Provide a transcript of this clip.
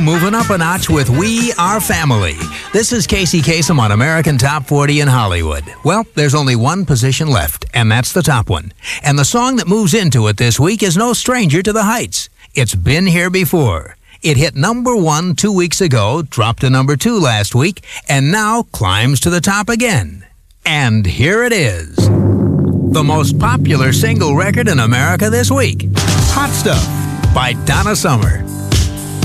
Moving up a notch with We Are Family. This is Casey Kasem on American Top 40 in Hollywood. Well, there's only one position left, and that's the top one. And the song that moves into it this week is no stranger to the heights. It's Been Here Before. It hit number 1 2 weeks ago, dropped to number 2 last week, and now climbs to the top again. And here it is. The most popular single record in America this week. Hot Stuff by Donna Summer.